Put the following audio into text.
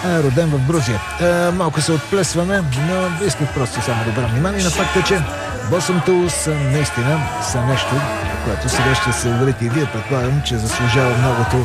Роден в Грузия. Малко се отплесваме, но исках просто само да обърна внимание на факта, че Boston Tools наистина са нещо, което сега ще се уверите и вие. Предполагам, че заслужава многото